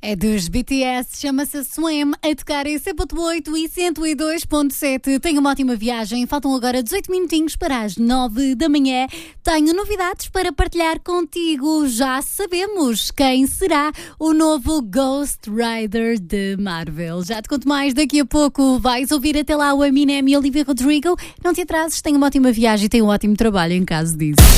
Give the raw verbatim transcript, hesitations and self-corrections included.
É dos B T S, chama-se Swim, a tocar em cem ponto oito e cento e dois ponto sete. Tenha uma ótima viagem, faltam agora dezoito minutinhos para as nove da manhã. Tenho novidades para partilhar contigo. Já sabemos quem será o novo Ghost Rider de Marvel. Já te conto mais daqui a pouco. Vais ouvir até lá o Eminem e Olivia Rodrigo. Não te atrases, tenha uma ótima viagem e tenha um ótimo trabalho em caso disso.